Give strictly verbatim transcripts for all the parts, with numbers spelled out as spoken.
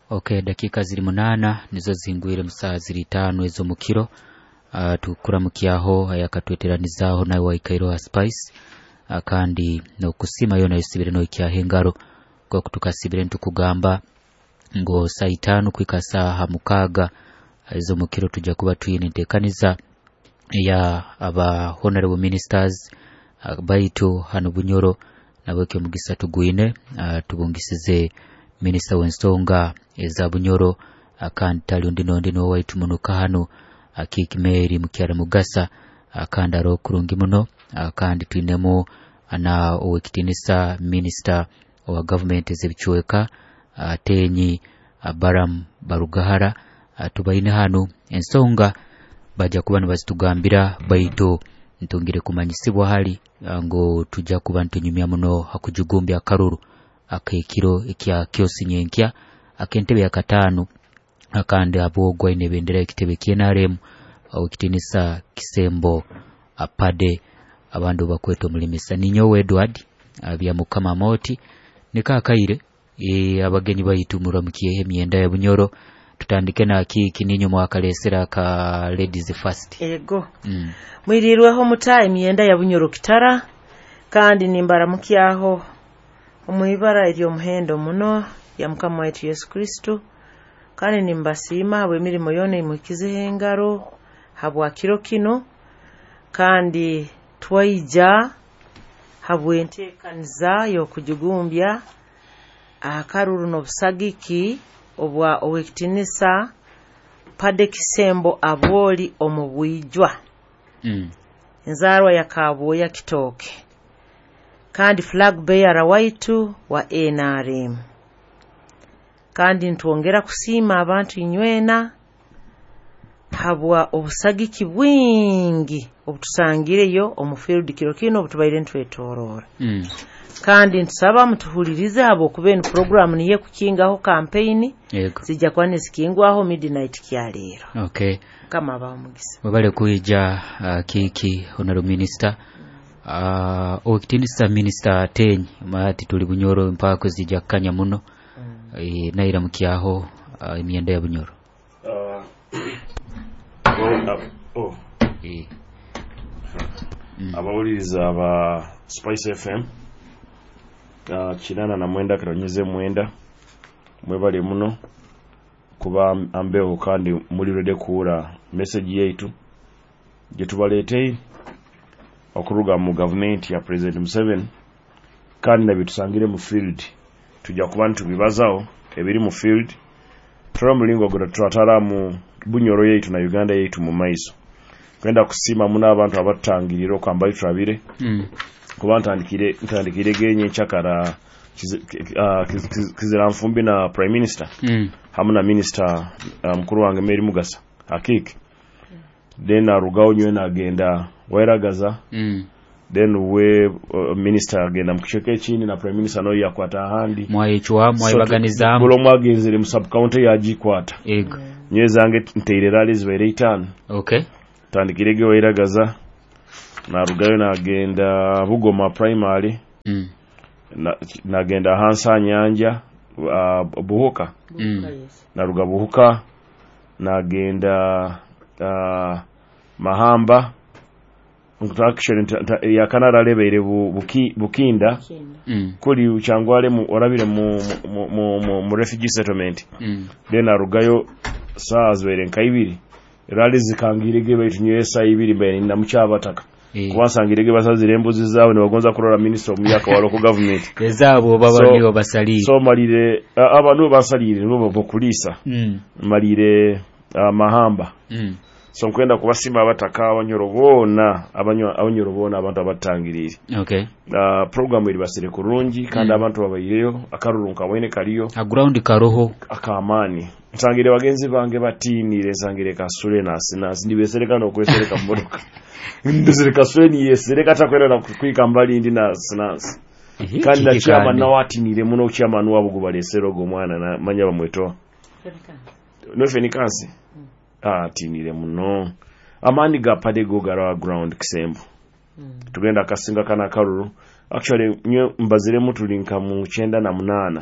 Okay, dakika ziri munana nizo zingwire musaha ziri tano ezo mukiro. Uh, tukuramukiyaho ayakatweteranizaho nawe waikairo Spice uh, kandi no kusima yona yisibire no ikyahengaro go kutukasibire ntukugamba ngo saa itanu kwikasa hamukaga ezo mukiro tujja kuba tuyinentekaniza ya aba honorable ministers uh, baitu hano Bunyoro nabwe mugisa tugwine uh, tubungisize Minister w'ensonga eza Bunyoro akandi tali ndino ndino waitu munuka hano akikimeri mukyara mugasa akandi aro kurungi muno akandi twinemo ana owekitinisa minister wa government ezebichweka atenyi Baram Barugahara tubaine hano ensonga baja kuba nibazitugambira baito ntongire kumanyisibwa hali ngo tujja kuba ntunyumya muno hakujugumbya akaruru akekiro ekya kyosi nyenkya akentebe ya katano akande abogwa ine bendera ekitebe kyenaremu okitinisa Kisembo apade abandu bakweto mulimisa ninyo Edward abya mukama moti nikakaire e abagenyi bayitumura mukiye emyenda ya Bunyoro tutandike na kiki ninyo mwakalesera ka ladies first ego mm. Mwirirweho muta emyenda ya Bunyoro kitara kandi nimbara mukiyaho omwibara eryo muhendo muno ya mukama wetu Yesu Kristo kandi nimbasima bwe mirimo yone imukize hengaro habwa kiro kino kandi twaija habwente kanza yo kujugumbya akaruru no busagiki obwa owekitinisa Pade Kisembo aboli omubwijwa mm. Nzarwa ya Kaboya Kitoke kandi flag bearer waitu wa N R M kandi ntwongera kusima abantu inywena habwa obusagiki bwingi obutusangireyo omufield kiro kino obutubaire ntwetorora mm. kandi ntusaba mutuhulirize abo kubeni program niye kukingaho campaign zijja kwane zikingwaho midnight kyalero okay kama bamugisa babale kuija uh, kiki honorable minister uh, okitinisa minister tenyi mati tuli Bunyoro mpako zijja kanya muno mm. e, naira mukiyaho uh, emyenda ya Bunyoro uh, oh, oh. e. mm. Abawuliriza aba Spice F M Uh, kinana na mwenda kironyeze mwenda mwebale muno kuba ambeho kandi muri rede kuura message yaitu jetubalete okuruga mu government ya President Museveni kandi nabitusangire mu field tujja kuba ntubibazaho ebiri mu field turamulingo gura turatara mu Bunyoro yaitu na Uganda yaitu mu maiso kwenda kusima muna abantu abatangiriro kwamba turabire mm. kuba ntandikire ntandikire genye chakara kizira mfumbi na prime minister mm. hamuna minister mkuru um, wange Mary Mugasa hakiki mm. then arugao nywe na agenda wairagaza mm. then we uh, minister agenda mkisheke chini na prime minister no yakwata handi mwayichwa mwayibaganizamu bulo mwagenzire mu sub county yajikwata ego mm. nyezange nteirerali zibaire itano okay tandikire ge wairagaza na rugayo na agenda Bugoma primary mm. na nagenda Hansa Nyanja uh, Buhuka mm. na ruga Buhuka nagenda uh, Mahamba interaction ya Canada lebere buki bukinda mm. kuli uchangwale mu orabire mu mu, mu, mu, mu refugee settlement mm. then arugayo saa zwere nkaibiri rali zikangirege baitunywesa ibiri mbere na mucyabataka E. Kwasangirege basazire embuzi zawe ne bagonza kurora minister omuyaka wa local government ezabo baba niyo basalire so malire uh, abantu basalire nibo bokulisa mm. malire uh, Mahamba mm. so nkwenda kubasima abataka abanyoro bona abanyo abanyoro bona abantu abatangirire okay uh, program eri basire kurungi kandi mm. abantu babayireyo akarurunka wene kaliyo a ground karoho akamani nsangire bagenzi bange batinire sangire kasule na sinasi ndibesereka no kwesereka mmodoka ndizire kasule ni yesereka takwera kwika mbali ndi na sinasi kandi na chama na watinire muno chama no wabugubalesero go mwana na manya bamweto no fenikansi mm. ah tinire muno amani ga Pade go gara ground Kisembo mm. tugenda kasinga kana karuru actually nyo mbazire mutu linka mu chenda na munana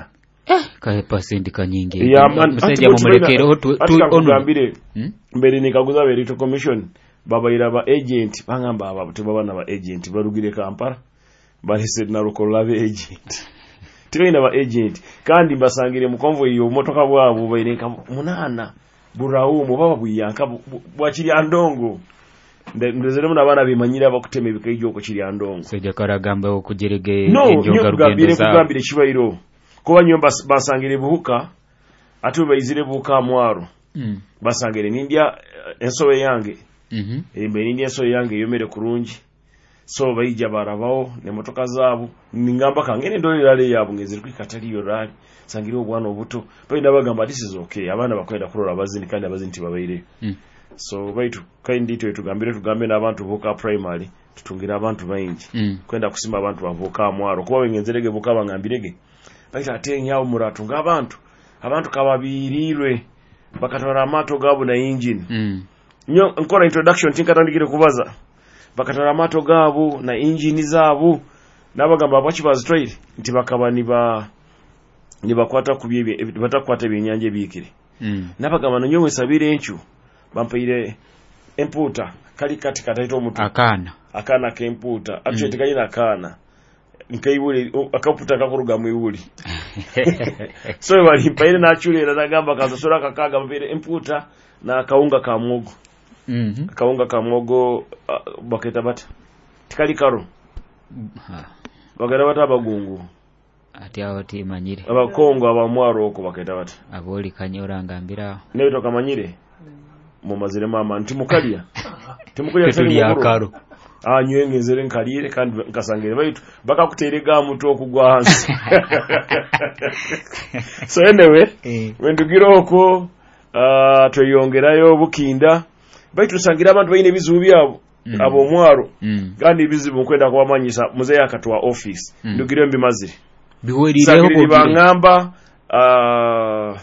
eh kae pasenti kanyingi ya man musajja mumulekero tu onugambire mbere nikaguza beri to commission baba iraba agent bangamba aba tebabana ba agent barugire Kampala balise na rukola be agent tibina ba agent kandi basangire mu convoy yo motoka bwabo bayireka munana burawo baba buyanka bwakiri andongo ndezere muna bana bimanyira bakutema bikayijo ko kiri andongo sejja karagamba okujerege no, enjonga rugendo za kugambire kibayiro kuba nyomba basangire buhuka atu bayizire buhuka mwaro mm. basangire nindya ensowe yange mhm mm ebe nindya ensowe yange yomere kurungi so bayija barabawo ne motoka zaabo ningamba kangene ndolirale yabo ngeziri kwikatali yorali sangire obwana obuto bayina bagamba this is okay abana bakwenda kurola bazini kandi abazinti babaire mm. so baitu kandi to tugambire tugambe n'abantu buhuka primary tutungira abantu bayingi mm. kwenda kusima abantu bavuka mwaro kuba wengenzerege buka bangambirege baita atenya awo muratunga abantu abantu kababirirwe bakatwara amato gabo na engine mm. nyo nkora introduction tinkatandikire kubaza bakatwara amato gabo na engine zabo nabagamba bachibaza trade nti bakaba niba nibakwata kubyebe batakwata byenyanje bikire mm. nabagamba nyo mwesabire enchu bampire emputa kali kati kataito omutu akana akana kemputa atuchete mm. kali nakana nkayibuli akaputa kakuruga mwibuli so bali mpaire na chulera nagamba kazasora kakaga mpire emputa na kaunga ka mwogo mhm mm kaunga ka mwogo uh, baketa bata tikali karo ha bagara bata bagungu ati awati manyire abakongo abamwaro ko baketa bata aboli kanyora ngambira neto kamanyire mu mazire mama ntimukalya timukulya tuli yakaro anyengezere nkalire kandi nkasangere baitu bakakuterega mutu okugwa hansi so anyway eh. wendugiro ko uh, toyongerayo bukinda baitu sangira abantu bayine bizubu byabo mm. abo mwaro mm. kandi bizibu nkwenda kwamanyisa muzeya akatwa office mm. ndugire mbimazire biwerireho ko bangamba uh,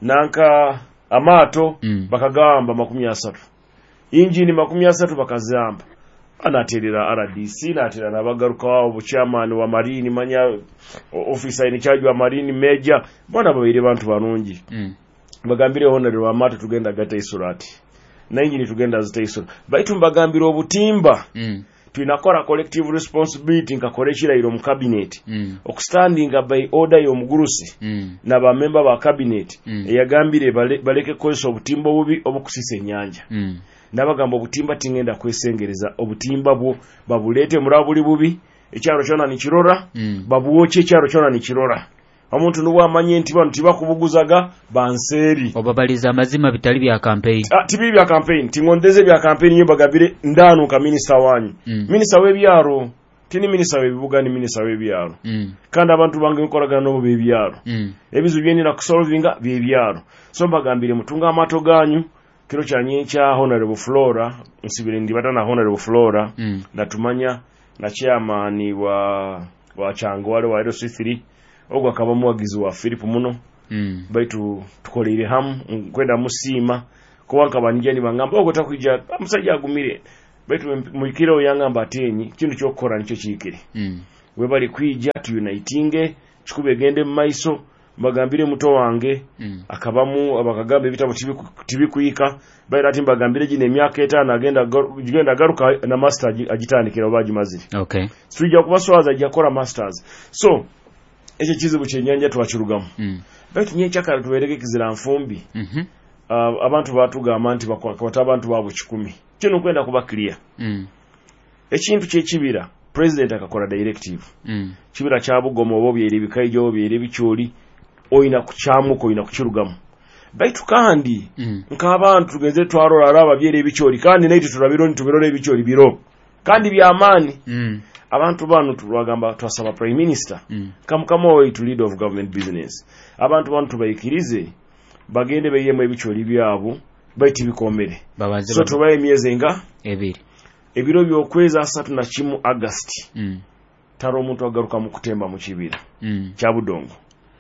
nanka amato mm. bakagamba makumi asatu injini makumi asatu bakazamba anaterera R D C naterera nabagaruka wao buchairman wa marine manya officer in charge wa marine major bona babire bantu banungi mm. bagambire honore wa amato tugenda gata isurati na injini tugenda zita isura baitu mbagambire obutimba mm. tuinakora collective responsibility nkakoreshira iro mu cabinet mm. okustanding by order yo mugurusi mm. na ba member ba cabinet mm. eyagambire bale, baleke koso obutimba bubi obukusisa enyanja mm. nabagamba obutimba tingenda kwesengereza obutimba bwo babulete murabuli bubi ekyaro kyona ni kirora mm. babuoche ekyaro kyona ni kirora omuntu nuwa amanye nti bantu tibakubuguzaga banseri obabaliza amazima bitali bya campaign ah tibi bya campaign tingondeze bya campaign nyebagabire ndanu ka minister wanyu mm. minister webyaro tini minister webibuga ni minister webyaro mm. kandi abantu bange nkoraga no bebyaro mm. ebizu byeni na kusolvinga bebyaro so mbagambire mutunga amato ganyu kiro kyanyencha honorable Flora nsibire ndi batana honorable Flora mm. natumanya na chairman wa wa chango wale wa C three ogwa kaba muwagizi wa Philip muno mm. baitu tukolere ham kwenda musima kwa kabanija ni bangamba ogota kujja musajja agumire baitu muikira oyangamba atenyi kintu kyokora nicho kikire mm. we bali kwija tu unitinge chikube gende maiso bagambire muto wange mm. akabamu abakagambe bitabo tibi kuyika bayira ati mbagambire gine emyaka etano agenda genda garuka na master agitandikira obaji maziri okay sija kubaswaza jakora masters so eche kizibu kyenyanja twakirugamu mm. baitu nyencha kala tuwereke kizira nfumbi mhm mm uh, abantu batugamba nti bakwata abantu babo kikumi kino kwenda kuba clear mm. ekintu kyekibira president akakola directive mm. kibira kyabugomo obo byeri bikaijo byeri bicholi oyina kuchamuko oyina kukirugamu baitu kandi mm. nk'abantu tugenze twarora araba byeri bicholi kandi naito turabiro ntubirore bicholi biro kandi byamani mm. abantu banu tulwagamba twasaba prime minister mm. kamukamo way to lead of government business abantu banu tubayikirize bagende beyemo ebicholi byabo baiti bikomere so tubaye myeze nga ebiri ebiro byokweza asatu na kimu August mm. taro omuntu agaruka mu kutemba mu kibira mm. kya budongo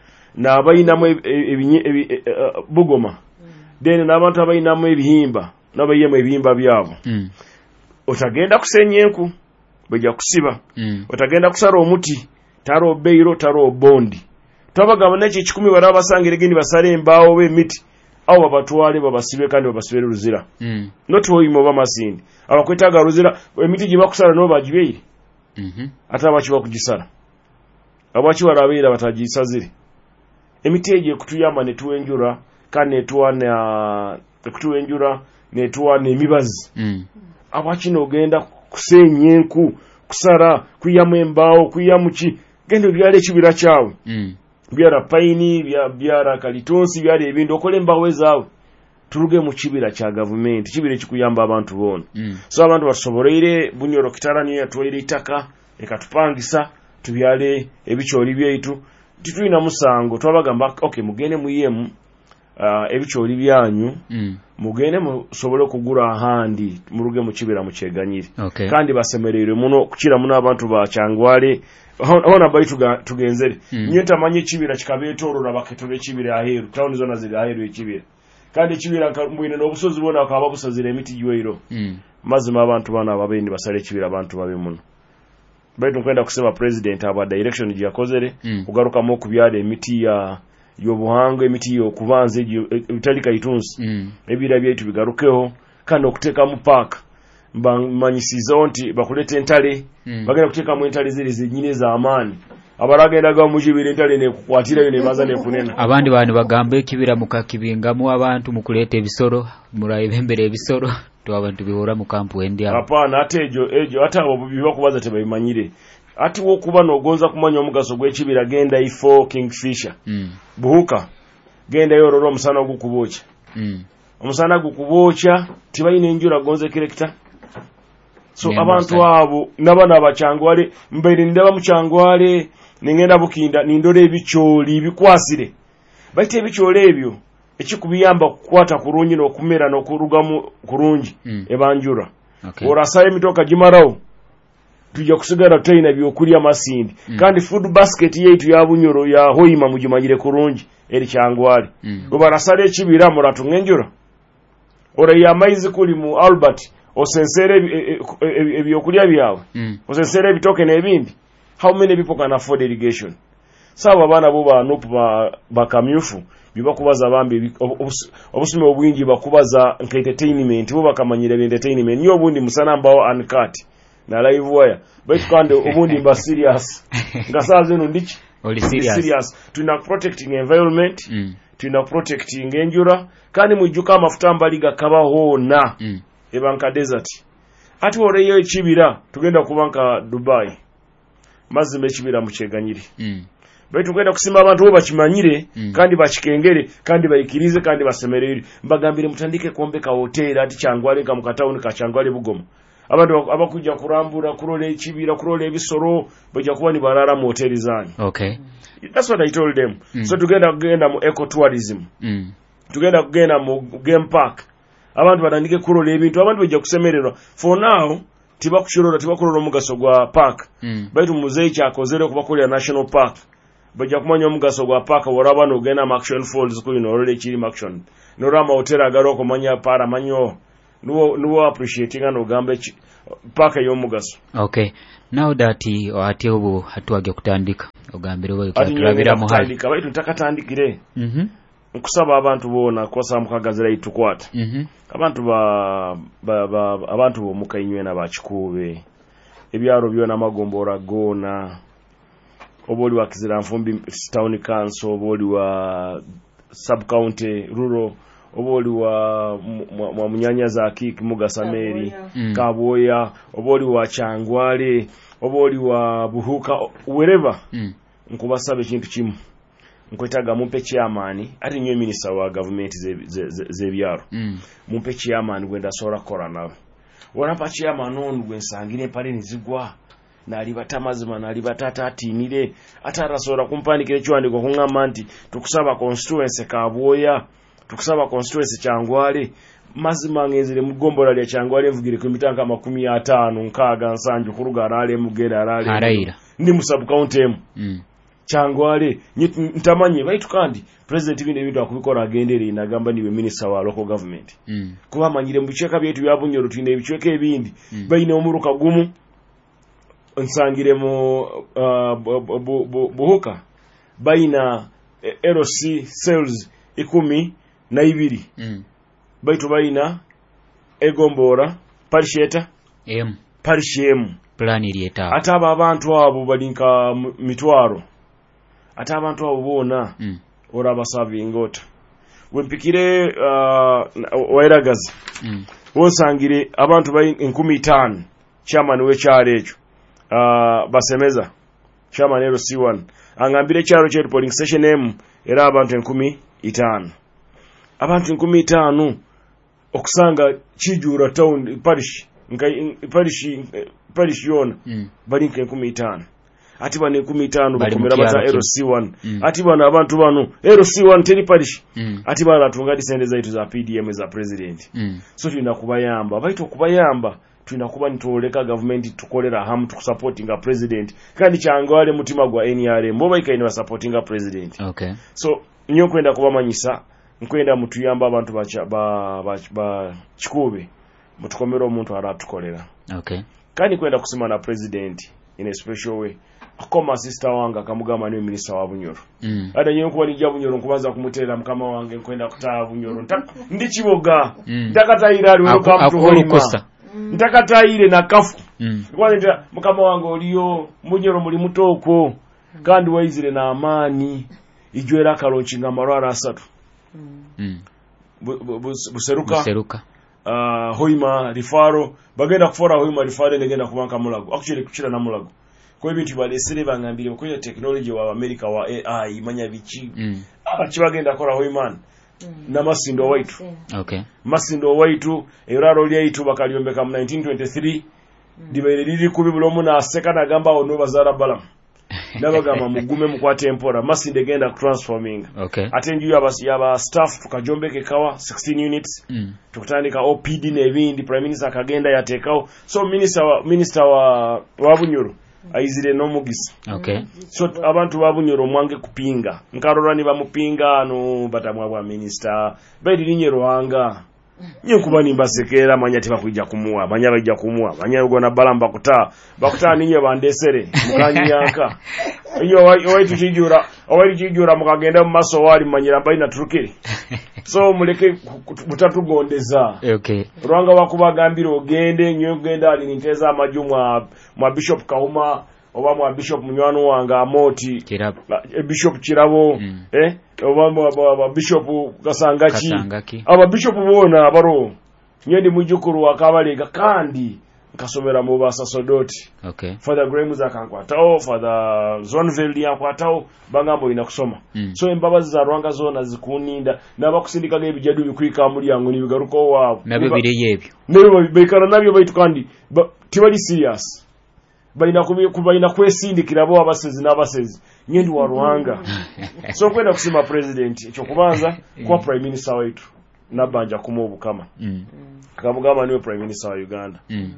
na abayinamu ebinye ebi, e, uh, bugoma mm. dene n'abantu abayinamu ebihimba n'abayemo ebihimba byabo mm. otagenda kusenyenku bajja kusiba mm. otagenda kusara omuti taro beiro taro bondi twabagamba n'ekyo ekikumi bala basangire gindi basale embaawo b'emiti awo babatwale babasibe kandi babasibe luzira mm. not oyimo bamasindi abakwetaaga luzira emiti gye bakusala no bagibeire mhm ate abakiba kugisala abaki balabeera batagisazire emiti egyo kutuyamba ne tuwenjura kandi netuwana kutuwenjura netuwana emibazi mm. abaki n'ogenda kusenya enku kusala kuyamu embaawo kuyamu ki genda byala ekibira kyawe mm. byara paini bya byara kalitonsi byara ebintu okole embaawo zaawe tuluge mu kibira kya government kibira ekikuyamba abantu bona mm. so abantu basoboleire Bunyoro Kitara niyo yatwalira itaka ekatupangisa tubyale ebicholi byaitu titulina musango twabagamba okay mugende muyemu uh, ebicholi byanyu mm. mugende musobole okugura ahandi muruge mu kibira mu kyeganyiri okay. kandi basemereire muno kukira muno abantu ba Kyangwale hona baitu tugenzere mm. nyeta manye kibira kikabetorora baketobe kibira aheru town zona ziri aheru ekibira kandi kibira mbwine n'obusozi bona akaba busazira emiti jweiro mm. mazima abantu bana ababendi basale kibira abantu babe muno baitu kwenda kusema president aba direction gyakozere mm. ugaruka mo kubyale emiti ya yobuhango emiti yo kubanze bitalika itunsi mm. ebira byaitu bigarukeho kandi okuteka mu park bamanyisiza nti bakulete entale mm. bagenda kuteka mu entale ziri zinyine za amani abaragendaga mu kibira entale ne kukwatira yo ne baza ne kunena abandi bantu bagamba ekibira mukakibingamu abantu mukuleta ebisoro murayibembere ebisoro to abantu bihora mu kampu endi abo hapana ate ejo ejo hata abo biba kubaza tebimanyire ati wo kuba nogonza kumanya omugaso gw'ekibira genda ifo Kingfisher mm. buhuka genda yororo omusana ogukubocha mm. omusana gukubocha tibayine enjura gonze kirekita so Nemba abantu sai. abo nabana abakyangwale mbere ndaba mu Kyangwale ningenda bukinda nindore ebicholi bikwasire baite ebicholi ebyo ekikubiyamba kukwata kurungi n'okumera n'okurugamu kurungi mm. ebanjura okay. orasaye emitoka gimarawo tujja kusigara tutaina byokulya masindi mm. kandi food basket yaitu ya Bunyoro ya Hoima mugimanyire kurungi eri Kyangwale mm. obarasale ekibira muratu ngenjura ora ya maize kuli mu Albert osensere ebyokulya byawe mm. osensere ebitoke n'ebindi how many people can afford irrigation sawa abana bo ba nopu ba bakamyufu bibakubaza bambi obusime obwingi bakubaza nka entertainment bo bakamanyira entertainment niyo obundi musana mbao uncut na live wire baitu kandi obundi mba serious ngasaze no ndiki oli serious, serious. Tuna protecting environment mm. tuna protecting enjura kandi mujuka amafuta mbali gakabaho na mm. ebanka desert ati oreyo ekibira tugenda kubanka Dubai mazime ekibira mu kyeganyiri mm. baitu kwenda kusima abantu bo bakimanyire mm. kandi bakikengere kandi bayikirize kandi basemerere mbagambire mutandike kuombeka hotel ati Kyangwale ka mukatauni ka Kyangwale Bugoma abantu abakujja kurambura kurole ekibira kurole ebisoro bajja kuba ni barara mu hotel zanyu okay. That's what I told them mm. so tugenda kugenda mu ecotourism mm. tugenda kugenda mu game park abantu batandike kurole ebintu abantu bajja kusemererwa for now tiba kushorora tiba kurolo mugaso gwa park mm. baitu muzeyi kyakozere kubakolera national park bajja kumanya omugaso gwa park waraba n'ogenda mu action falls kuli n'olole ekiri mu action n'olama hotel agalo okumanya para manyo nuwo nuwo appreciating ano gambe park y'omugaso okay now that ati obu hatuwage kutandika ogambire obo kyatulabira mu hali kutandika baitu ntakatandikire mhm nkusaba abantu bona kosa mukagazira itukwata mhm abantu ba, ba, ba abantu bo mukainywe na bakikube ebyaro byona amagombora gona oboli wa Kizira Nfumbi town council oboli wa sub county rural oboli wa mwa munyanya za kiki Mugasameri mm. Kaboya oboli wa Kyangwale oboli wa Buhuka wherever mm. nkubasabe kintu kimu nkwetaga mumpe chairman ati nyo minister wa government ze ze, ze byaro mm. mumpe chairman gwenda sora kora nawe wanapa chairman onu gwensangire pale nizigwa nali batamazima nali batata atinire atarasora kumpandikire cyandiko kungama nti tukusaba constituency Kaboya tukusaba constituency Kyangwale mazima ngezire mugombora lya Kyangwale mvugire ku mitanga makumi atano nkaga nsanju kuruga arale mugera arale araira ndi mu sub county em mm. Kyangwale ntamanye baitu kandi president bine bintu akubikora agendere inagamba niwe minister wa local government mm. kuba manyire mbucheka byetu bya Bunyoro twine ebichweke ebindi mm. bayine omuruka gumu nsangire mu uh, Buhuka baina L C cells ikumi na ibiri mm. baitu baina egombora parisheta M parishemu plani lieta ataba abantu abo balinka mitwaro ataba abantu abo bona mm. ora basavingota wempikire uh, wairagazi mm. wonsangire abantu bayi enkumi itaano chairman w'ekyalo ekyo uh, basemeza chairman L C one angambire ekyalo kye polling station M era abantu enkumi itaano abantu enkumi itaano okusanga kijura town parish nka parish parish yona mm. bali nke enkumi itaano ati bane enkumi itaano bakomera baza L C one mm. ati bana abantu bano L C one teri parish mm. ati bana tunga disende zaitu za P D M za president mm. so tulina kubayamba baito kubayamba tulina kuba nitoleka government tukolera hamu tukusupportinga president kandi kyangwale mutima gwa N R M mbo baikaine ba supportinga president okay so nyo kwenda kubamanyisa nkwenda mutuyamba abantu bacha ba ba, ba chikube mutukomera omuntu aratukolera okay kandi kwenda kusima na president in a special way akoma sister wanga kamugama ni minister wa Bunyoro mm. ada nyo kuba nijja Bunyoro nkubaza kumutera mukama wange nkwenda kutaa Bunyoro ndi kiboga mm. ndakatayira ali olukosa ndakatayire na kafu mm. kwanda mukama wange oliyo Bunyoro muri mutoko kandi waizire na amani ijwera kalochinga marwara asatu mm. buseruka buseruka uh, hoima rifaro bagenda kufora hoima rifaro negenda kubanka mulago actually kuchira na mulago kwa bintu balesere bangambire ko ya technology wa America wa A I manya bichi mm. akibagenda kora hoima mm. na masindo waitu okay masindo waitu eraro lyaitu bakalyombeka mu nineteen twenty-three mm. dibaire liri kubibulomu na sekana gamba ono bazara balam nabagamba mugume mukwate empora masinde genda transforming okay atenju yabasi yaba staff tukajombeke kawa sixteen units mm. tukutandika O P D nebindi prime minister akagenda yatekao so minister wa minister wa wa Bunyoro aizire no mugisi okay so abantu ba Bunyoro mwange kupinga nkarora ni bamupinga no batamwa bwa minister baidi linyero wanga nyekuba nimbasekera manya tibakujja kumuwa banya bajja kumuwa banya ugona balamba kuta bakuta ninyo bandesere mukanyanka iyo waitu kijura owali kijura mukagenda mu maso wali manyira baina turukiri so muleke mutatugondeza okay rwanga wakubagambira ogende nyo genda ali niteza amajumwa mwa bishop Kauma oba mwa bishop munywano wanga Amoti kirabo e bishop Kirabo mm. eh oba mwa bishop Kasangaki Kasangaki aba bishop bona abaro nyendi mujukuru wakabalega kandi nkasomera mu basasodoti okay Father Graham's akankwatao Father Zonville yakwatao bangambo ina kusoma mm. so embabazi za Rwanga zona zikuninda nabakusindika ge bijadu bikwika muri yangu ni bigaruko wabo nabyo biri yebyo nabo bekana nabyo baitu kandi tibali serious baina kubaina kwesindikira bo abasezi n'abasezi nyendi wa Rwanga so kwenda kusema president cyo kubanza kwa prime minister wetu nabanja kumubu kama mm. akabugama niwe prime minister wa Uganda mm.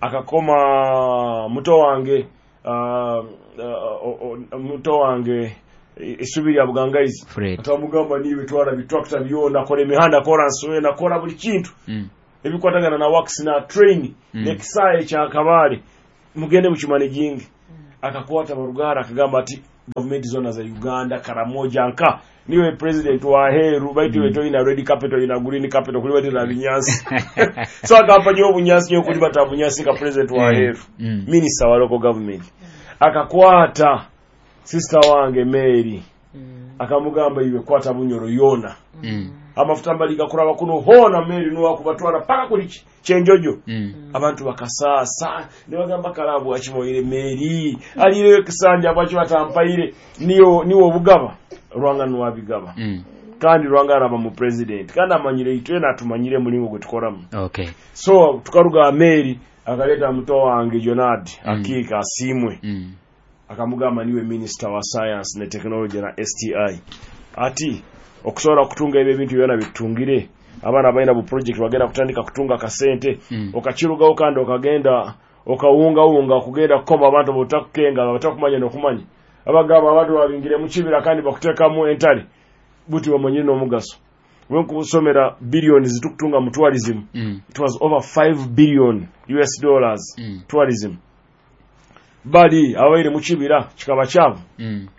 akakoma muto wange uh, uh, uh, muto wange isubiri ya Bugangaizi akamugamba niwe twara bitractor byona kole mihanda koranso na kora buli kintu mm. ebikwatagana na works na train mm. nekisaye kya kabale mugende mukimane jingi mm. akakwata barugara akagamba ati government zona za Uganda karamoja nka niwe president wa Heru baitu weto mm. ina red capital ina green capital kuli bati na binyasi so akafanya obunyasi nyo kuli bata bunyasi ka president wa Heru mm. minister wa local government akakwata sister wange Mary mm. akamugamba iwe kwata Bunyoro yona mm. amafuta mbalika kuraba kuno hona Mary no akubatwara paka kuli chenjojo mm. abantu bakasasa ne bagamba kalabu akimoyire Mary alire kisanja abacho batampaire niyo niwo obugaba Rwanga nwa bigaba mm. kandi Rwanga araba mu president kandi amanyire itwe natumanyire mulingo gwetukoramu okay so tukaruga Mary akaleta muto wange Jonad mm. akika asimwe mm. akamugamba niwe minister wa science na technology na S T I ati okusora kutunga ebe bintu byona bitungire abana baina bu project bagenda kutandika kutunga kasente mm. okachiruga okanda okagenda okawunga unga kugenda koma abantu botakukenga batakumanya no kumanya abagaba abantu babingire mu kibira kandi bakuteka mu entali buti bamanyire no mugaso wenku kusomera billions zitukutunga mu tourism mm. it was over five billion U S dollars mm. tourism bali awaire mu kibira kikaba kyabo mm.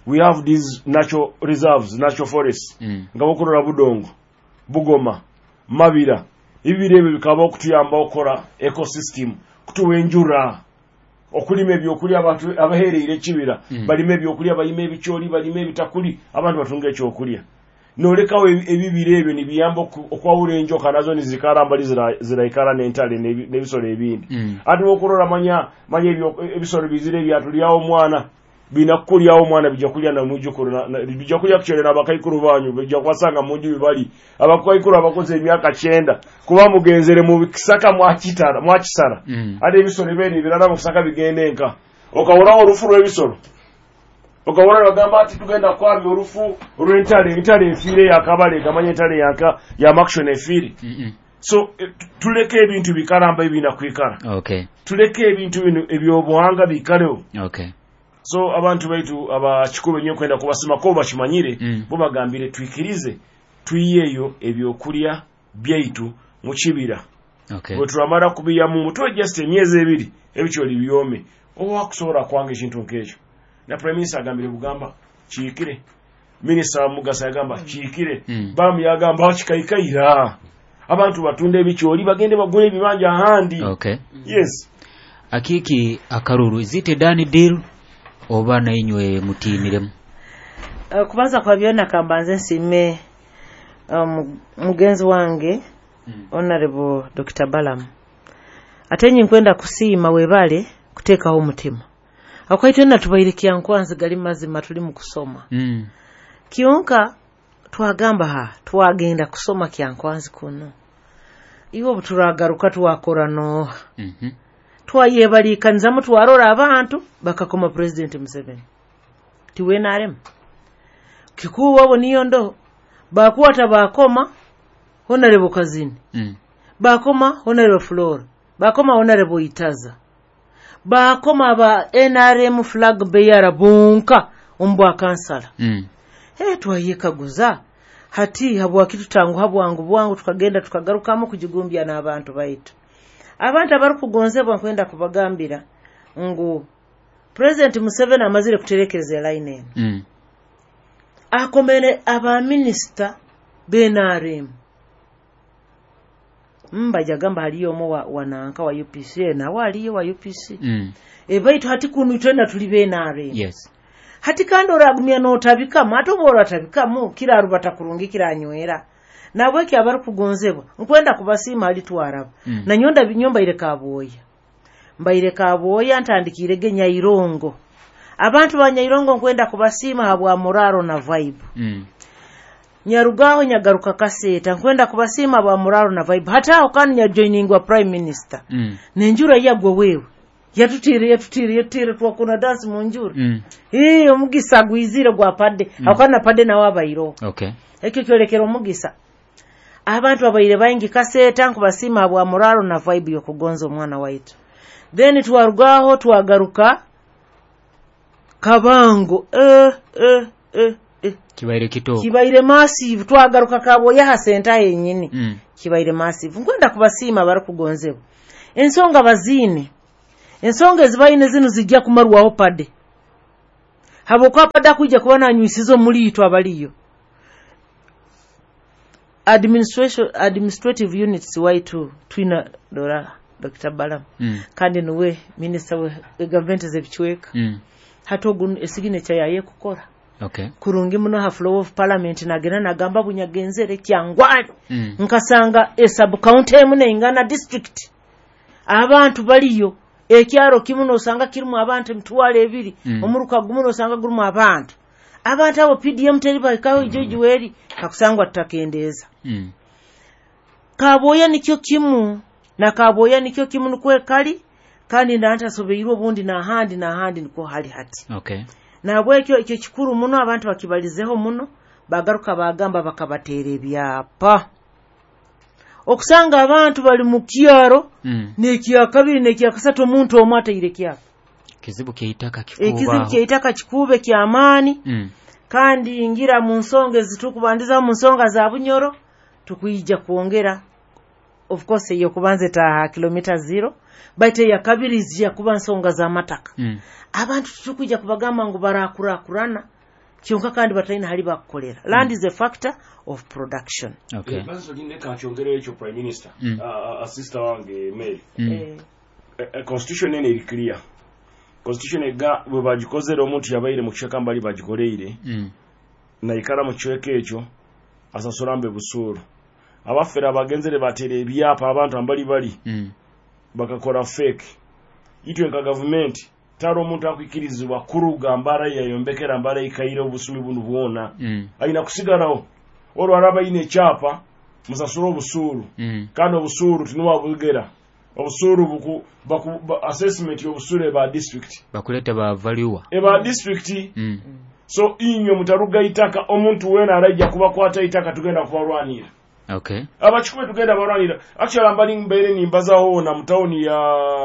we have these natural reserves, natural forests. Mm. Nga bokurola budongo, bugoma, mabira. Ibire ebyo bikaba okutuyamba okora ecosystem, kutuwenjura. Okulima ebyokulya abantu abahereire ekibira, mm. balima ebyokulya, balima ebikyoli, balima ebitakuli, abantu batunga ekyokulya. Nolekawo ebibire ebyo nibiyamba okwawula enjoka nazo nizikaramba ziraikara n'entale n'ebisolo ebindi. Mm. Ati okurola manya manya ebisolo bizire byatulyawo omwana bina kulyawo omwana bijja kulya na mujukuru bijja kulya kukyole n'abakaikuru banyu bijja kwasanga munju bibali abakaikuru abakoze emyaka kyenda kuba mugenzere mu kisaka mwakitara mwakisara. Mm. Ati ebisolo bene birala mu kisaka bigende enka okawolawo olufu lw'ebisolo okawona bagamba ati tugenda kwambya olufu olw'entale entale efiire yakabale kamanya entale yaka ya maction efiire. Mm -mm. So tuleke ebintu bikaramba ebina kwikara. Okay. Tuleke ebintu bino ebyobuhanga bikalewo. Okay. So abantu baitu abakikube nyo kwenda kubasima ko bakimanyire mm. bo bagambire twikirize tuyiyeyo ebyokulya byaitu mu kibira. Okay. Bwe turamara kubiya mu muto just emyezi ebiri ebikyoli byome owakusobola kwanga ekintu nk'ekyo. Na Prime Minister agambire Bugamba kiyikire. Minister Mugasa yagamba kiyikire. Mm. Bamu yagamba kikaikaira. Abantu batunde ebikyoli bagende bagule ebibanja ahandi. Okay. Yes. Akiki akaruru is it a done deal oba na inywe mutiniremu? Uh, kubanza kwa byonna kambanze nsime um, mugenzi wange mm. Honorable Doctor Balam. Atenyi nkwenda kusiima webale kuteekaho omutima. Akwaito na tubairikia nkwanzi gali mazima tuli mu kusoma. Mm. Kionka twagamba ha twagenda kusoma kyankwanzi kuno. Iwo buturagaruka twakora no. Mhm. Mm Twayebalikaniza mu twarora abantu bakakoma President Museveni. Tiwenarem. Kikuwa abo niyo ndo bakwata bakoma Honorable Kazini. Mm. Bakoma Honorable Flora. Bakoma Honorable Itaza. Bakoma ba N R M flag bearer bunka ombwa kansala. Mm. Eh twayekaguza hati habwa kitu tangu habwangu bwangu tukagenda tukagarukamu kujigumbya n'abantu baitu. Abantu abarukugonzebwa kwenda kubagambira ngu President Museveni amazire kuterekereza line eno. Mm. Akomene aba minister N R M. Mba jagamba haliyo mo wa, wananka wa U P C na waliyo wa U P C. Mm. E baitu hati kunu twenda tuli N R M. Yes. Hati kando ragumya no tabika mato bora tabika mu kila rubata kurungikira anywera. Na bweki abaru kugonzebwa nkwenda kubasima ali tuaraba. Mm. Na nyonda binyomba ile kaboya. Mba ile kaboya ntandikire genya irongo. Abantu banya irongo nkwenda kubasima habwa moraro na vibe. Mm. Nyarugaho nyagaruka kaseta nkwenda kubasima bwa moraro na vibe. Hata okani nya joining wa prime minister. Mm. Nenjura yagwe wewe. Yatutire yatutire yatutire twakona dance mu njura. Mm. Eh omugisa gwizire gwa padde. Mm. Akana padde na wabayiro. Okay. Ekyo kyolekero omugisa. Abantu abayire bayingi kaseta nkubasima abwa moralo na vibe yo kugonza omwana waitu. Then twarugaho twagaruka kabango eh eh eh eh kibaire kitoko kibaire massive twagaruka kabo ya hasenta yenyini. Mm. Kibaire massive nkwenda kubasima bari kugonzebo ensonga bazine ensonga ezibayine zinu zijja kumarwaho padde habo kwa padda kujja kubana nyusizo mulito abaliyo administration administrative units waitu twina dora Doctor Balam. Mm. Kandi nuwe minister we government zebichweka. Mm. Hatogun esigine cha yaye kukora. Okay. Kurungi muno ha flow of parliament nagena nagamba bunyagenzere kyangwani. Mm. Nkasanga e sub county emune ingana district. Abantu baliyo ekyaro kimuno osanga kirimu abantu mtwale ebiri. Mm. Omuruka gumuno osanga gurumu abantu. Abantu abo P D M teriba kawo ijoji weri kakusangwa tutakendeza. Mm. Kaboya nikyo kimu na kaboya nikyo kimu nukwe kali kandi ndanta sobeirwo bundi na handi na handi niko hali hati. Okay. Na bwekyo ekyo kikuru muno abantu bakibalizeho muno bagaruka bagamba bakabatere ebyapa. Okusanga abantu bali mu kyaro mm. nekiya kabiri nekiya kasatu omuntu omwata ile kyapa. Kizibu kyeitaka kikuba. Ekizibu kyeitaka kikube kyamani. Mm. Kandi ingira mu nsonga zitukubandiza mu nsonga za bunyoro tukuyija kuongera of course iyo kubanze ta kilomita zero but ya kabiri zija kuba nsonga za mataka. Mm. Abantu tukujja kubagamba ngo barakura kurana kyonka kandi batalina hali bakukolera. Land is a factor of production. Okay. Basi ndine kachongere echo prime minister Mm. uh, assistant wange Mary. Mm. Eh, A constitution ene iri clear. Constitution ega bwe bagikozera omuntu yabaire mu kishaka mbali bagikoleire. Mm. Na ikara mu kiweke ekyo asasolambe busuru. Abafera bagenzere batere ebyapa abantu ambali bali. Mm. Bakakora fake. Itwe nka government taro omuntu akwikirizibwa kuruga mbara yayombekera mbara ikaire obusumi bunu bwona. Mm. Aina kusigaraho. Oro araba ine chapa musasuro busuru. Mm. Kandi obusuru tinuwa bugera. Obusuru buku baku ba, assessment y'obusuru ba district. Bakuleta ba value. Eba district. Mm. So inyo mutaruga itaka omuntu wena arajja kuba kwata itaka tugenda kubalwanira. Okay. Abachikwe tugenda balwanira. Actually ambali mbere nimbazaho na mtaoni ya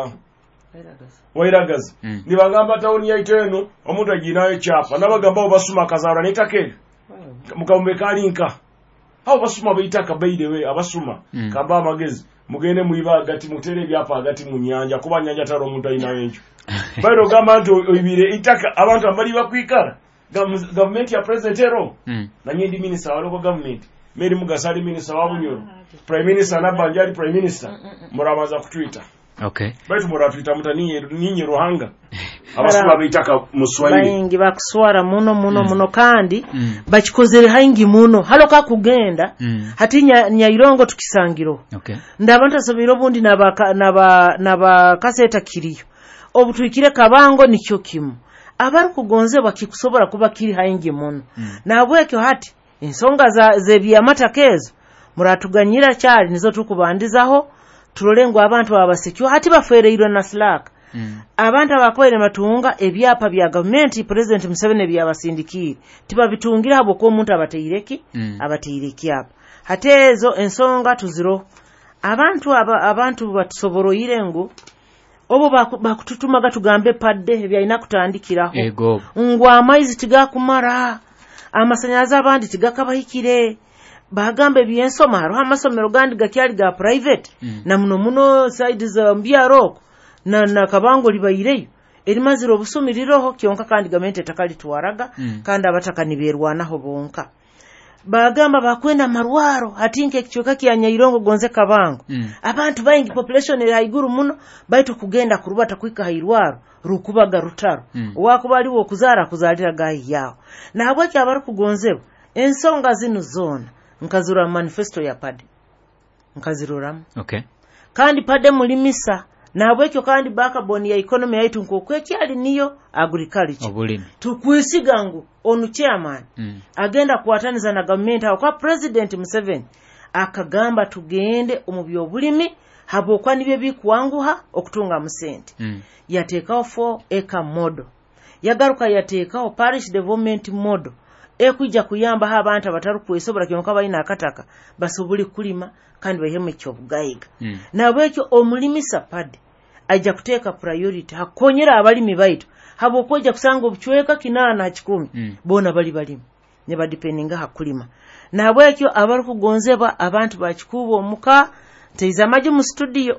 Wairagazi. Mm. Nibagamba taoni ya iteno omuntu aginayo chapa. Nabagamba obasuma kazara nitake. Mukambe kalinka. Hao basuma bayitaka by the way abasuma. Mm. Kamba amagezi. Mugende muiba agati mutere byapa agati mu nyanja kuba nyanja taro omuntu ayinayo enjo. Bayiro gamba nti oyibire itaka abantu ambali bakwikara. Government ya president ero. Mm. Na nyindi minister wa local government. Meri Mugasali minister wa Bunyoro. Prime minister na Banjali prime minister. Muramaza ku Twitter. Okay. Baitu mura Twitter mutaniye ninyi Ruhanga. Abasula bayitaka muswahili. Bayingi bakuswara muno muno Mm. muno kandi Mm. bakikozere haingi muno haloka kugenda Mm. hati nya, nyairongo tukisangiro. Okay. Ndabanta sobiro bundi naba naba naba kaseta kiriyo. Obutwikire kabango nikyo kimu. Abari kugonzebwa kikusobora kuba kiri haingi muno. Mm. Nabwekyo hati ensonga za zebiya matakezo muratuganyira cyari nizo tukubandizaho tulolengo abantu abasekyo hati bafereirwa na Slack. Mm. Abantu abakwere matunga ebyapa bya government president Museveni byabasindikire tiba bitungira habo ko omuntu abateireki Mm. abateireki apa hatezo ensonga tuziro abantu aba, abantu batusoboroire ngo obo bakututumaga tugambe padde ebyalina kutandikiraho Ego. ngwa amaizi tigakumara amasanyalaze abandi tigakabahikire bagambe byensoma haro amasomero gandi gakyali ga private. Mm. Na muno muno side za mbyaroko na na kabango libayireyo erimaziro obusumiriroho kyonka kandi gamente takali tuwaraga. Mm. Kandi abataka niberwanaho bonka bagamba bakwenda marwaro hatinke kichoka kyanya irongo gonze kabango. Mm. Abantu bayingi population eri haiguru muno baitu kugenda kurubata kwika hairwaro rukubaga rutaro. Mm. Wakubali wo kuzara kuzalira gayi yao na habwaki abari kugonzewa ensonga zinu zona nkazura manifesto ya pade nkaziruramu. Okay. Kandi pade mulimisa na habwekyo kandi backbone ya economy yaitu nkokweki ali niyo agriculture. Obulimi. Tukwisigangu onu chairman. Mm. Agenda kuwataniza na government hao kwa president Museveni akagamba tugende omubyo bulimi habo kwa nibye bikuwanguha okutunga musente. Mm. Yatekao four acre model yagaruka yatekao parish development model ekujja kuyamba ha abantu abataru kwesobora kyonka bayina akataka basobuli kulima kandi baheme kyobugayiga. Mm. Nabwekyo omulimisa pade ajja kuteeka priority hakonyera abalimi baitu habo kujja kusanga obuchweka kinana kikumi. Mm. Bona bali balimi ne badependinga hakulima. Nabwekyo abari kugonzeba abantu bakikuba omuka teiza maji mu studio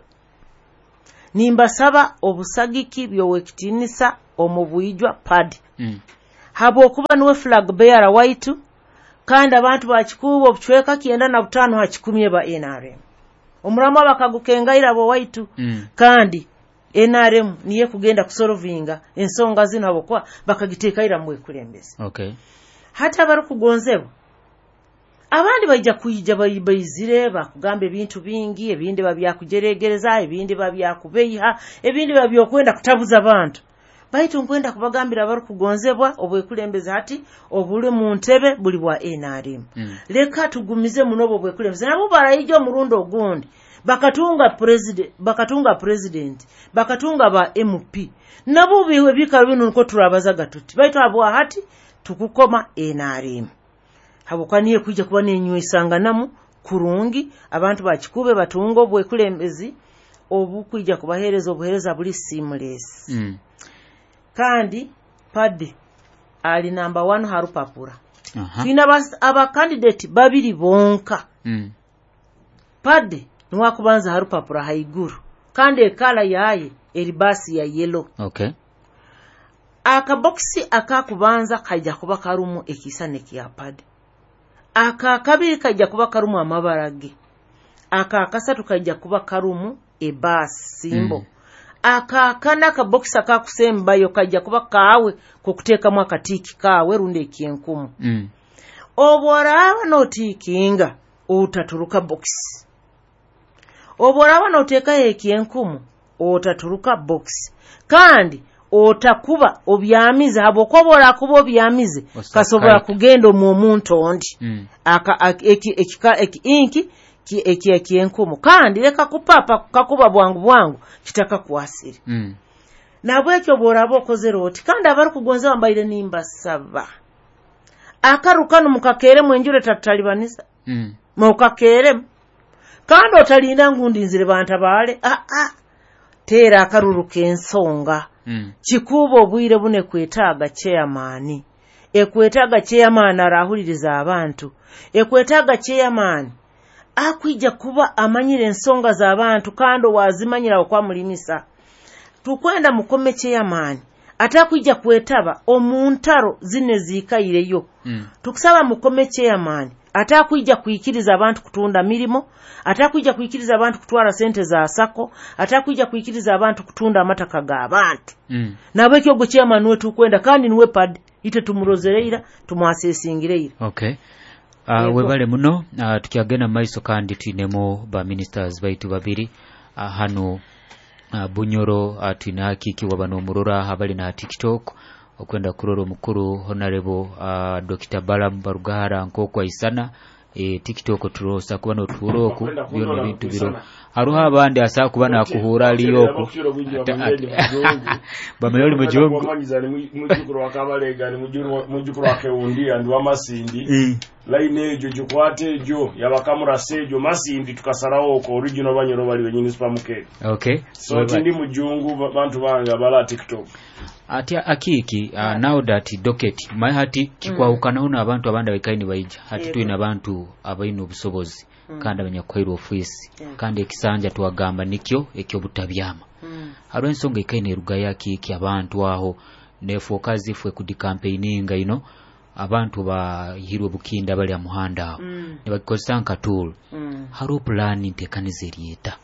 nimbasaba obusagiki byowekitinisa omubuyijwa padi. Mm. Habo kuba nuwe flag bearer waitu kandi abantu bakikuba obuchweka kienda na butano hakikumye ba N R M omurama bakagukengaira abo waitu. Mm. Kandi N R M niye kugenda kusolvinga ensonga zino abo kwa bakagitekaira mwe kulembeze. Okay. Hata bari kugonzeba abandi bajja kuyija bayizire bakugambe bintu bingi ebindi babyakujeregereza ebindi babyakubeyiha ebindi babyokwenda kutabuza abantu baitu nkwenda kubagambira bari kugonzebwa obwekulembeze hati obuli mu ntebe buli bwa N R M. Mm. Leka tugumize munobo obwekulembeze nabo barayijo murundo ogundi bakatunga president bakatunga president bakatunga ba M P nabo biwe bika bino nko turabaza gatuti baitu abo hati tukukoma N R M habo kwaniye kujja kuba nenywe isanganamu kurungi abantu bakikube batunga obwekulembezi obukujja kubahereza obuhereza buli seamless. Mm. Kandi padi ali number one harupapura. Aha. Fina bas aba candidate babiri bonka. Mm. Padi nwa kubanza harupapura haiguru kandi ekala yaye eribasi ya yellow. Okay. akaboksi akakubanza kajja kuba karumu ekisa ne kiyapad, akakabiri kajja kuba karumu amabarage, akakasatu kajja kuba karumu ebasi simbo, mm. akakana akaboksi akakusembayo kajja kuba kaawe kukuteekamu akatiiki kaawe runde ekyenkumu. mm. Obwolaba n'otiikinga otatuluka box, obwolaba n'oteekayo ekyenkumu otatuluka box, kandi otakuba obyamize habwokobola kuba obyamize kasobola kugenda mu omuntu ondi mm. aka ekika eki inki ki eki ekyenkumu, kandi leka kupapa kakuba bwangu bwangu kitaka kwasiri. mm. Nabwekyo bwolaba okoze roti kandi abali kugonza bambaire nimba saba akarukano mukakere mwenjure tatalibaniza mm. mukakere kandi otalinda ngundi nzire bantabale a a tera akaruruka ensonga. mm. Kikubo obwire bune kwetaaga chairman, ekwetaaga chairman arahuliriza abantu, ekwetaaga chairman akwija kuba amanyire ensonga z'abantu kandi wazimanyira okwamulimisa. Tukwenda mukome chairman atakwija kwetaba omuntaro zine zikayireyo. mm. Tukusaba mukome chairman atakwija kuikiriza abantu kutunda milimo, atakwija kuikiriza abantu kutwara sente za sako, atakwija kuikiriza abantu kutunda amataka ga abantu. mm. Nabwekyo go chairman wetu kwenda kandi niwe pad ite tumurozereira tumwasesingireira. Okay. Uh, webale muno uh, tukyagenda maiso kandi twinemo ba ministers baitu babiri uh, hano uh, Bunyoro uh, twina Akiki wabano murora habali na TikTok okwenda kuroro mukuru honorable uh, Doctor Balaam Barugahara nkokwa isana e TikTok turosa kubano turoku byone bintu biro haruha abandi asa kubana kuhura liyoko bamayoli mujogo bamanyizani mujukuru wakabalega ni mujukuru wake undi andu amasindi line ejo jukwate ejo yabakamura sejo masindi tukasarawo ko original banyoro bali wenyini supermarket. Okay, so tindi mujungu bantu banga bala TikTok atia Akiki uh, now that docket my hati kikwa mm. ukanaona abantu abanda bekaini baija hati yeah. tuina abantu abaino busobozi mm. kandi abanyakwairo office yeah. kandi ekisanja tuwagamba nikyo ekyo butabyama mm. haro ensonga ikaine ruga yaki iki abantu aho nefo kazi fwe kudi campaigninga ino abantu ba hiro bukinda bali amuhanda mm. ne bakosanka tool mm. haro plan intekanize lieta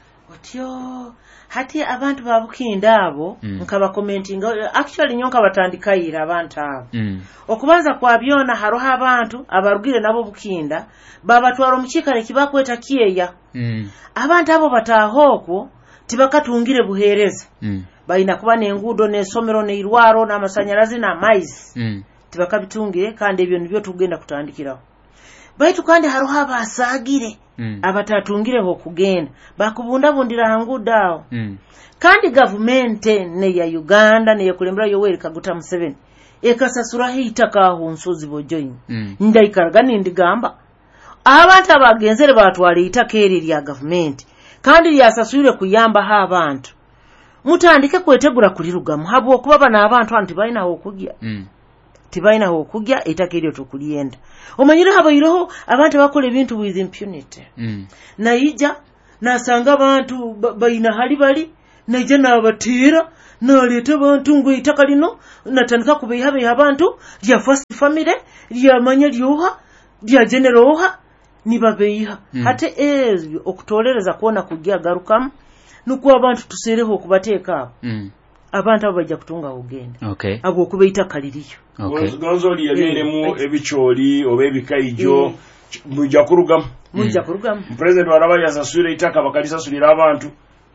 otyo hati abantu babukinda abo mm. nkaba commenting actually nyonka batandikaira abantu abo mm. okubanza kwa byona haroha abantu abarugire nabo bukinda baba twaro mukikale kibakweta kiyeya mm. abantu abo batahoko tibakatungire buhereza mm. baina kuba nengudo nesomero neirwaro namasanyalazi na maize mm. tibakabitungire kandi ebyo nibyo tugenda kutandikiraho baitu kandi haroha basagire mm. abatatungire ho kugenda bakubunda bundira hangu dao mm. kandi government ne ya Uganda ne yakulembera Yoweri Kaguta Museveni ekasasura hitaka aho nsozi bojoyi mm. ndaikaraga nindigamba abantu abagenzere batwali itakeri lya government kandi lyasasure kuyamba ha abantu mutandike kwetegura kuli rugamu habo okuba bana abantu anti baina ho kugya mm. tibaina ho kugya itakeri tokulienda omanyire habayireho abantu bakole ebintu with impunity mm. naija nasanga abantu baina hali bali naija nabatira naleta abantu ngo itaka lino natandika kubihabe abantu lya first family lya manya lyoha lya generoha nibabeyiha mm. hate ezyo okutolereza kuona kujja garukamu nuko abantu tusereho kubateeka mm. abantu abajja kutunga ugenda okay abo kubeita kaliriyo okay gonzoli yaberemu ebicholi obebikaijo mujja kurugamu mujja kurugamu president warabali asasure itaka bakalisa sulira abantu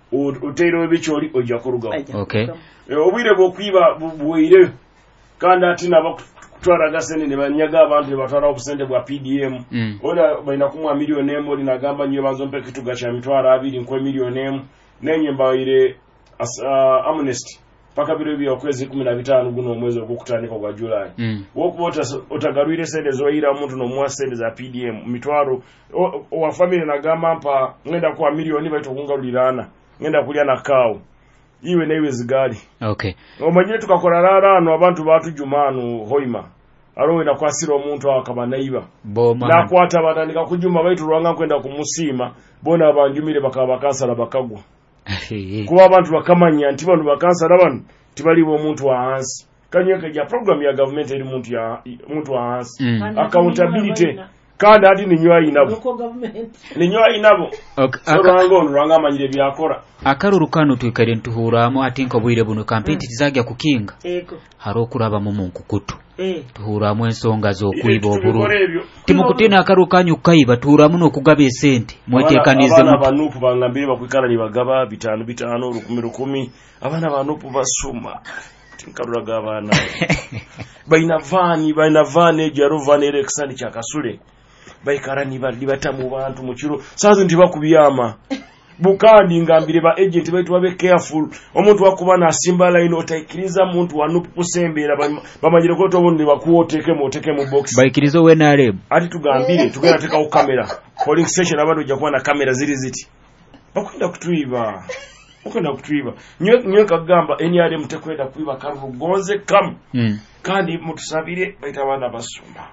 oteiro ebicholi ojja kurugamu okay obwire bokwiba buwire kandi atina bakutwara gasene ne banyaga abantu ne batwara obusente bwa P D M mm. ona baina kumwa milioni emu linagamba nyo bazompe kituga cha mitwara abiri nkwe milioni emu nenye mbaire uh, amnesty paka biro bya kwezi kumi na bitano guno mwezi okukutanika kwa July mm. wokubota otagarwire sente zoira omuntu no mwasende za P D M mitwaro wa family na gamba mpa ngenda kwa milioni baito kungalulirana ngenda kulya na kawo iwe na iwe zigali okay omanyire tukakora rarano abantu batu jumanu hoima arowe na kwasira omuntu akabanaiba na kwata batandika kujuma baitu rwanga kwenda kumusima bona abanjumire bakaba bakansala bakagwa kuba abantu bakamanya nti bano bakansala bano tibali bo omuntu wa hansi kanyoke ja program ya government eri muntu ya muntu hansi mm. accountability kandi ati ninywa inabo ninywa inabo sorango nuranga amanyire byakora akaruru kanu twikare ntuhuramo ati nko bwire buno kampeti tizajya kukinga ego haro kuraba mu munkukutu eh tuhuramo ensonga zo kuiba oburu timukutena akaru kanyu kaiba tuhuramo no kugaba sente mwetekanize mu abanupu bangambire bakwikara ni bagaba bitanu bitanu rukumi rukumi abana abanupu basuma tinkaruraga abana baina vani baina vane jaro vane rexani cyakasule baikara ni bali batamu bantu mu kiro sazo ndi bakubiyama bukandi ngambire ba agent baitu babe careful omuntu wakubana asimba line otaikiriza muntu wanupu kusembera bamanyire ko tobundi bakuoteke mu oteke mu box baikirizo we na reb ati tugambire tugera teka ku kamera polling station abantu ujja kuwa na kamera ziri ziti bakwenda kutuiba bakwenda kutuiba nyo nyo kagamba N R M tekwenda kuiba karu gonze kam mm. kandi mutusabire baita abana basumba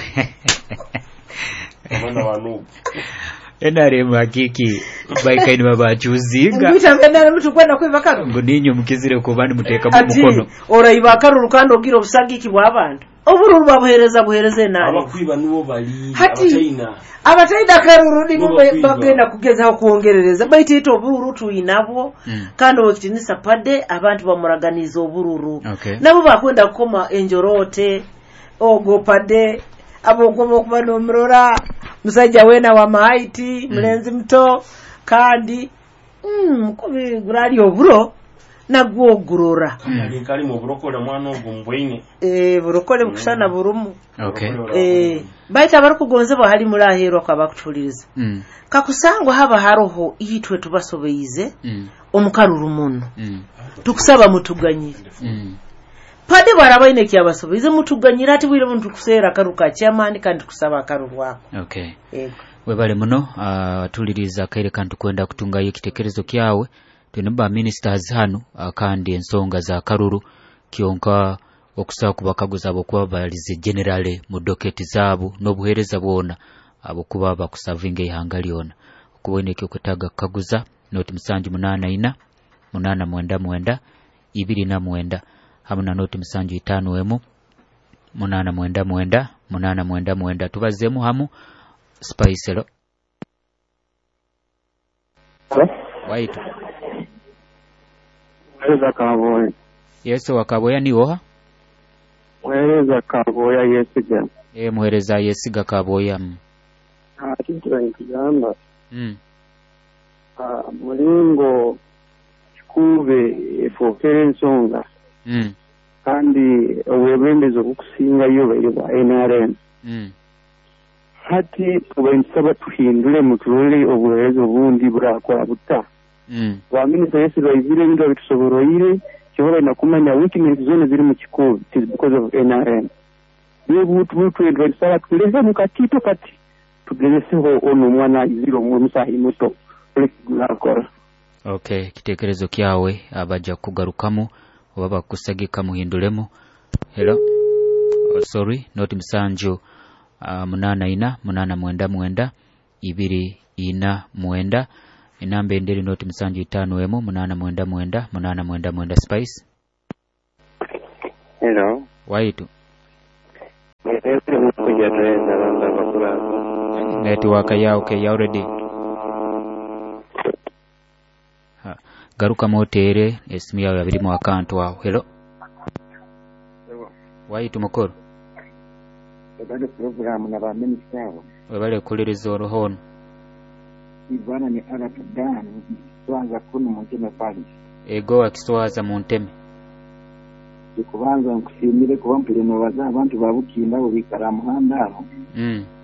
abana banu enare makiki baikaini babachuzinga ngitambenda mtu kwenda kwiba karu ngoninyo mukizire ko bandi muteka mu mukono ora iba karu rukando gira obusagiki bw'abantu oburu babuhereza buhereze nani abakwiba nubo bali abataina abataida karuru nibo bagenda kugezaho kuongerereza baitito oburu tuinabo mm. kandi okitinisa pade abantu bamuraganiza obururu okay. nabo bakwenda kukoma enjorote ogo pade abogomo kubano mrora musajja wena wa maiti mm. mlenzi mto kandi mm kubi gurali oburo nagwo gurora mm. kali mu burokole mwana ogumbweine eh burokole bukusana mm. burumu okay eh baita bari kugonzeba hali murahero kwa bakutuliriza mm. kakusangwa haba haroho yitwe tubasobeize mm. omukaruru muno mm. tukusaba mutuganyire mm. pade barabaine kyabasobeize mutuganyira ati bwire muntu kusera karuka chairman kandi kusaba karuru wako okay ego webale muno uh, tuliriza kaire kantu kwenda kutunga yekitekerezo kyawe tunamba ministers hano uh, kandi ensonga za karuru kionka okusaba kubakaguza abo kuba balize generale mu doketi zabo no buhereza bwona abo kuba bakusavinga ihangali ona kuboneke okutaga kaguza noti musanju munana ina munana mwenda mwenda ibiri na mwenda hamuna noti musanju itano emu munana mwenda mwenda munana mwenda mwenda tubazemu hamu Spice lo waitu Weza kaboya Yesu wakaboya ni oha Weza kaboya yesiga e muhereza yesiga kaboya mm. ah kintu nkigamba mm ah mulingo kube efokere nsonga mm kandi owebendezo kukusinga yoba yoba N R M mm hati kubansaba tuhindure mutulole obuherezo bundi burakora buta mm wa minister yesi bayizire ngo bitusoboroire cyobora nakumanya weakness zone ziri mu kikubi it is because of N R M ye butu butu endwesaba tuleze mukatito kati tugezeho ono mwana iziro mu musahi muto rekula okay kitekerezo kyawe abaja kugarukamo obaba kusagika muhindulemo hello oh, sorry not msanjo uh, munana ina munana mwenda mwenda ibiri ina mwenda inambe endeli not msanjo itano emo munana mwenda mwenda munana mwenda mwenda Spice hello waitu network network ya okay ya already ha garuka motere esimu yawe abiri mu account wawe hello waitu mukoro bale program na ba minister webale kulirizo rohono ibana ni ala tudani kwanza kuno munteme pali ego akiswaza munteme kubanza nkusimire kubampire no baza abantu babukinda bo bikara muhanda mm